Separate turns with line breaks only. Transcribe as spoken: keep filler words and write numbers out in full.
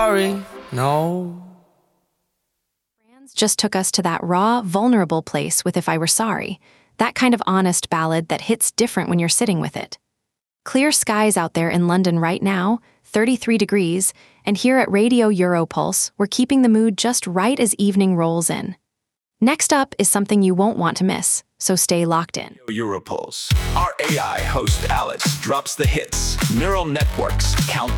sorry, no.
Brands just took us to that raw, vulnerable place with If I Were Sorry, that kind of honest ballad that hits different when you're sitting with it. Clear skies out there in London right now, thirty-three degrees, and here at Radio Europulse, we're keeping the mood just right as evening rolls in. Next up is something you won't want to miss, so stay locked in.
Europulse. Our A I host Alice drops the hits. Neural networks count